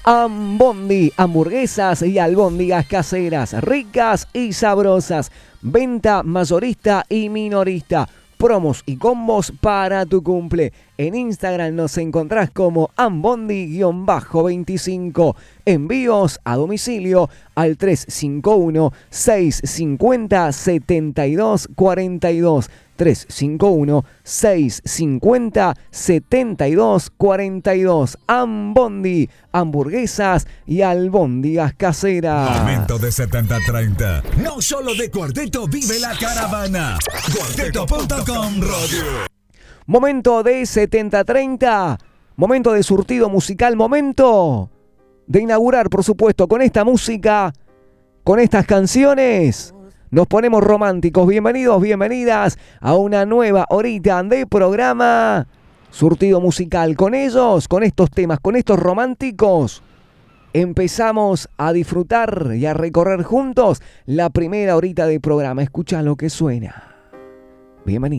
Ambondi, hamburguesas y albóndigas caseras, ricas y sabrosas. Venta mayorista y minorista. Promos y combos para tu cumple. En Instagram nos encontrás como ambondi-25. Envíos a domicilio al 351-650-7242. 351-650-7242. Ambondi, hamburguesas y albóndigas caseras. Momento de 70-30. No solo de Cuarteto vive la caravana. Cuarteto.com Radio. Momento de 70-30. Momento de surtido musical. Momento de inaugurar, por supuesto, con esta música, con estas canciones. Nos ponemos románticos. Bienvenidos, bienvenidas a una nueva horita de programa. Surtido musical con ellos, con estos temas, con estos románticos. Empezamos a disfrutar y a recorrer juntos la primera horita de programa. Escucha lo que suena. Bienvenido.